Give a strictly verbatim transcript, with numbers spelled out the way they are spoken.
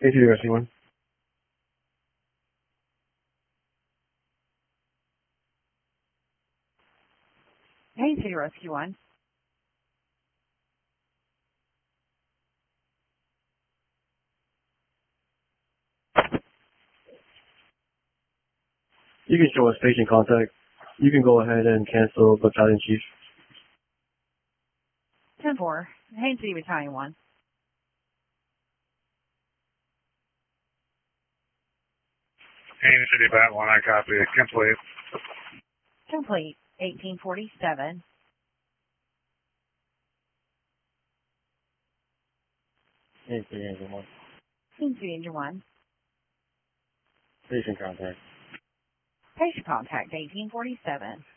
Hey, City Rescue One. Hey, City Rescue One. You can show us patient contact. You can go ahead and cancel Battalion Chief. ten four. Hey, City Battalion One. Haines City Bat One, I copy. Complete. Complete. eighteen forty-seven. Hey, City Engine One. Haines City Engine One. Patient contact. Patient contact eighteen forty-seven.